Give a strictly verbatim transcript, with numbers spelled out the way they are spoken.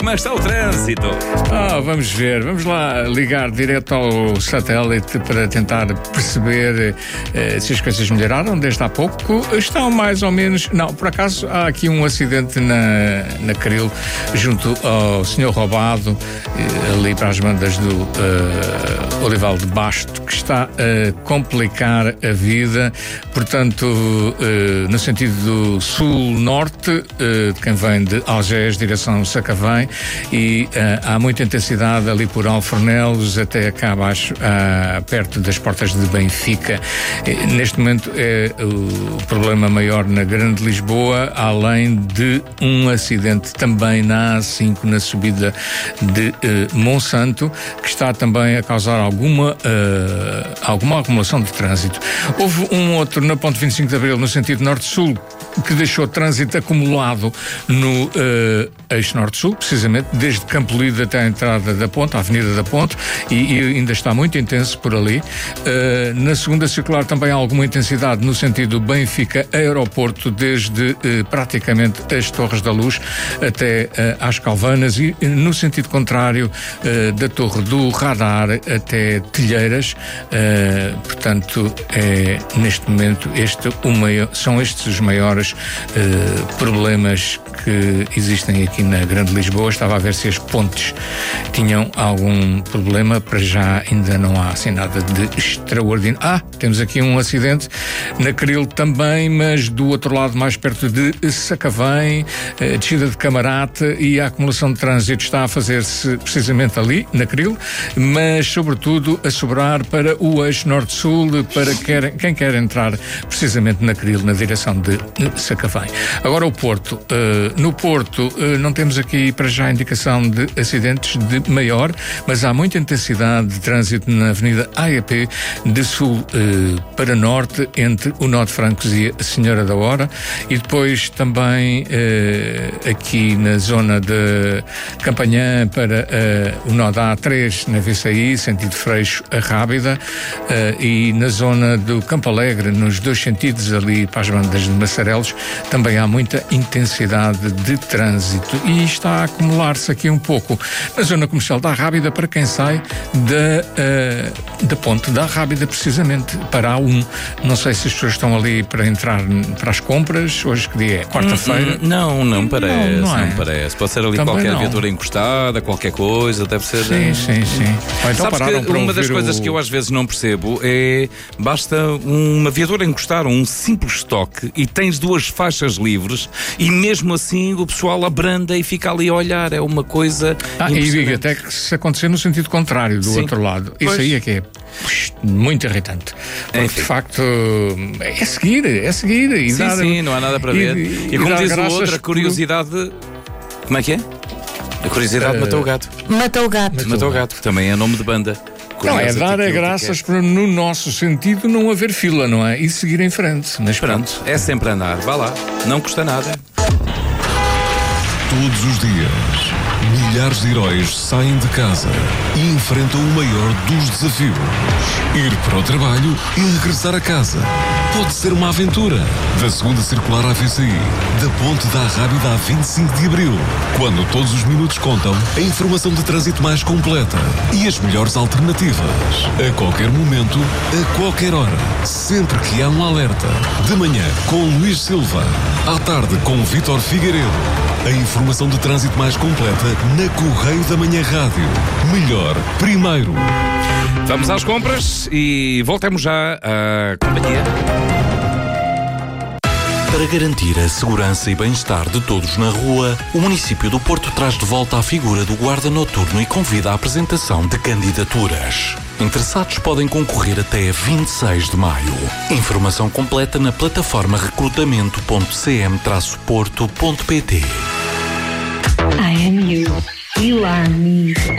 como é que está o trânsito? Ah, vamos ver, vamos lá ligar direto ao satélite para tentar perceber eh, se as coisas melhoraram desde há pouco. Estão mais ou menos... Não, por acaso há aqui um acidente na, na Caril, junto ao senhor Roubado, eh, ali para as bandas do eh, Olival de Basto, que está a complicar a vida. Portanto, eh, no sentido do sul-norte, eh, de quem vem de Algés, direção Sacavém, e eh, há muita intensidade ali por Alfornelos até cá abaixo, ah, perto das portas de Benfica. Eh, neste momento é o problema maior na Grande Lisboa, além de um acidente também na A cinco, na subida de eh, Monsanto, que está também a causar alguma, eh, alguma acumulação de trânsito. Houve um outro na Ponte vinte e cinco de Abril, no sentido norte-sul, que deixou trânsito acumulado no uh, eixo norte-sul, precisamente, desde Campolide até a entrada da Ponte, a Avenida da Ponte, e, e ainda está muito intenso por ali. Uh, na segunda circular também há alguma intensidade no sentido Benfica-Aeroporto, desde uh, praticamente as Torres da Luz até uh, às Calvanas, e no sentido contrário uh, da Torre do Radar até Telheiras. Uh, portanto, é, neste momento este, o maior, são estes os maiores Uh, problemas que existem aqui na Grande Lisboa. Estava a ver se as pontes tinham algum problema. Para já ainda não há assim nada de extraordinário. Ah, temos aqui um acidente na Caril também, mas do outro lado, mais perto de Sacavém, uh, descida de Camarate, e a acumulação de trânsito está a fazer-se precisamente ali, na Caril, mas sobretudo a sobrar para o eixo norte-sul, para quer, quem quer entrar precisamente na Caril, na direção de Sacavém. Agora o Porto. Uh, no Porto uh, não temos aqui para já indicação de acidentes de maior, mas há muita intensidade de trânsito na Avenida A E P, de sul uh, para norte, entre o Nó de Francos e a Senhora da Hora, e depois também uh, aqui na zona de Campanhã para uh, o Nó da A três, na V C I, sentido Freixo a Rábida, uh, e na zona do Campo Alegre, nos dois sentidos, ali para as bandas de Massarelos, também há muita intensidade de trânsito, e está a acumular-se aqui um pouco na zona comercial da Rábida, para quem sai da, uh, da ponte da Rábida, precisamente para a A um. Não sei se as pessoas estão ali para entrar para as compras. Hoje que dia é? Quarta-feira? Hum, não, não parece, não, não, é. não parece. Pode ser ali também qualquer não. viatura encostada, qualquer coisa, deve ser... Sim, sim, sim. Ou então Sabes que uma das coisas o... que eu às vezes não percebo é, basta uma viatura encostar um simples toque e tens duas faixas livres, e mesmo assim o pessoal abranda e fica ali a olhar. É uma coisa ah, e digo até que se acontecer no sentido contrário, do Sim. outro lado, pois. Isso aí é que é pux, muito irritante, porque Enfim. de facto é seguir, é seguir e sim, dar, sim, não há nada para ver. E, e, e como diz o outro, a curiosidade por... como é que é? A curiosidade uh... matou o gato. Matou o gato. Matou, matou o gato, que também é nome de banda. Não, é dar a graças para, no nosso sentido, não haver fila, não é? E seguir em frente. Mas pronto, pronto. É sempre andar. Vá lá, não custa nada. Todos os dias, milhares de heróis saem de casa e enfrentam o maior dos desafios. Ir para o trabalho e regressar a casa. Pode ser uma aventura. Da segunda circular à V C I, da Ponte da Rábida a vinte e cinco de Abril. Quando todos os minutos contam, a informação de trânsito mais completa e as melhores alternativas. A qualquer momento, a qualquer hora. Sempre que há um alerta. De manhã, com Luís Silva. À tarde, com Vítor Figueiredo. A informação de trânsito mais completa na Correio da Manhã Rádio. Melhor, primeiro. Vamos às compras e voltemos já à companhia. Para garantir a segurança e bem-estar de todos na rua, o município do Porto traz de volta a figura do guarda noturno e convida à apresentação de candidaturas. Interessados podem concorrer até vinte e seis de maio. Informação completa na plataforma recrutamento ponto c m traço porto ponto p t. I am you. You are me.